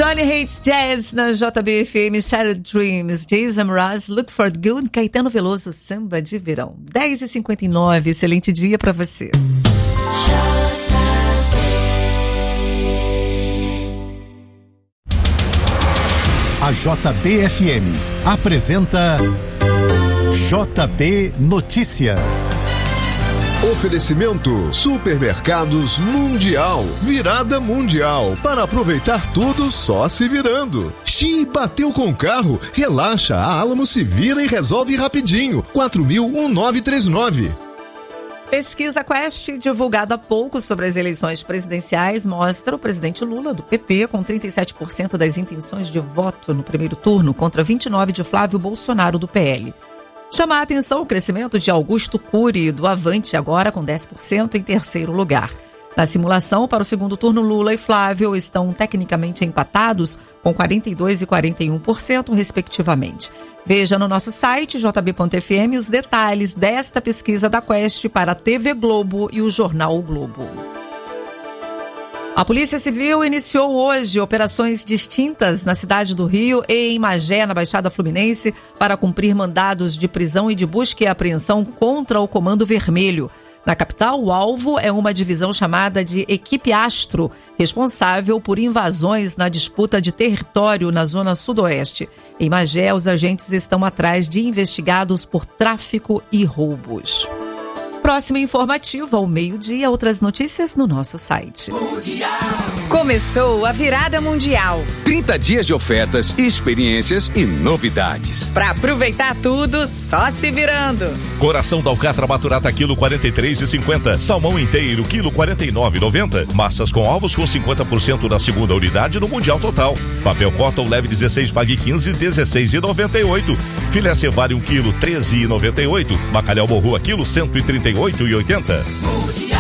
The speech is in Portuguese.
Johnny Hates Jazz na JBFM, Shattered Dreams, Jason Mraz, Look for Good, Caetano Veloso, Samba de Verão. 10h59, excelente dia pra você. A JBFM apresenta JB Notícias. Oferecimento Supermercados Mundial. Virada mundial. Para aproveitar tudo só se virando. Xi bateu com o carro. Relaxa, a Alamo se vira e resolve rapidinho. 4000-1939. Pesquisa Quest, divulgada há pouco sobre as eleições presidenciais, mostra o presidente Lula, do PT, com 37% das intenções de voto no primeiro turno, contra 29% de Flávio Bolsonaro, do PL. Chama a atenção o crescimento de Augusto Cury, do Avante, agora com 10% em terceiro lugar. Na simulação, para o segundo turno, Lula e Flávio estão tecnicamente empatados, com 42% e 41%, respectivamente. Veja no nosso site, jb.fm, os detalhes desta pesquisa da Quest para a TV Globo e o jornal O Globo. A Polícia Civil iniciou hoje operações distintas na cidade do Rio e em Magé, na Baixada Fluminense, para cumprir mandados de prisão e de busca e apreensão contra o Comando Vermelho. Na capital, o alvo é uma divisão chamada de Equipe Astro, responsável por invasões na disputa de território na zona sudoeste. Em Magé, os agentes estão atrás de investigados por tráfico e roubos. Próximo informativo ao meio-dia, outras notícias no nosso site. Começou a virada mundial. 30 dias de ofertas, experiências e novidades. Pra aproveitar tudo, só se virando. Coração da alcatra maturata, quilo 43,50. Salmão inteiro, quilo 49,90. Massas com ovos com 50% da segunda unidade no Mundial Total. Papel cotton leve 16, pague 15, 16,98. Filé cevário 1 quilo, 13,98. Bacalhau morrua, quilo 138,80.